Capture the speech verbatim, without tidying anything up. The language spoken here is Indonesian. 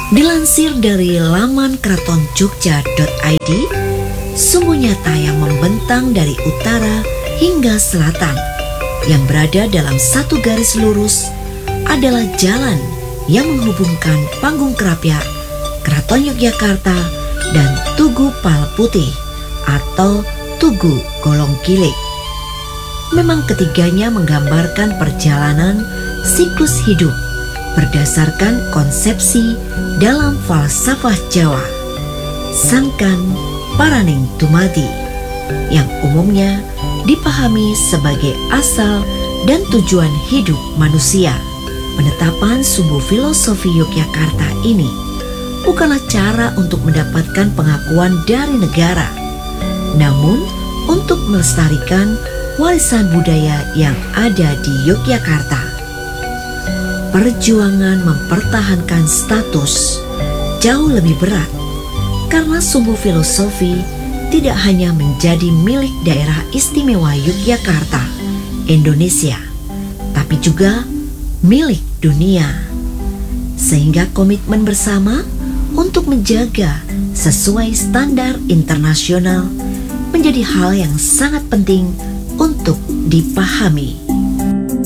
Dilansir dari laman keraton jogja titik i d, sumbu nyata yang membentang dari utara hingga selatan yang berada dalam satu garis lurus adalah jalan yang menghubungkan Panggung Krapyak, Keraton Yogyakarta, dan Tugu Palputih atau Tugu Golong Gilik. Memang ketiganya menggambarkan perjalanan siklus hidup berdasarkan konsepsi dalam falsafah Jawa, sangkan paraning dumadi, yang umumnya dipahami sebagai asal dan tujuan hidup manusia. Penetapan sumbu filosofi Yogyakarta ini bukanlah cara untuk mendapatkan pengakuan dari negara, namun untuk melestarikan warisan budaya yang ada di Yogyakarta. Perjuangan mempertahankan status jauh lebih berat karena sumbu filosofi tidak hanya menjadi milik daerah istimewa Yogyakarta, Indonesia, tapi juga milik dunia. Sehingga komitmen bersama untuk menjaga sesuai standar internasional menjadi hal yang sangat penting untuk dipahami.